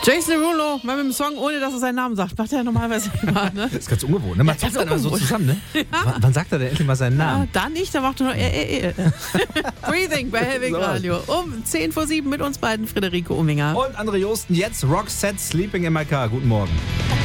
Jason Derulo, mal mit dem Song, ohne dass er seinen Namen sagt. Macht er ja normalerweise immer, ne? Das ist ganz ungewohnt, ne? Man zockt dann immer so zusammen, ne? Ja. Wann sagt er denn endlich mal seinen Namen? Ja, da nicht, da macht er nur Breathing bei Helwig Radio. Um 10 vor 7 mit uns beiden, Friederike Ominger. Und André Josten, jetzt Roxette, Sleeping in my Car. Guten Morgen.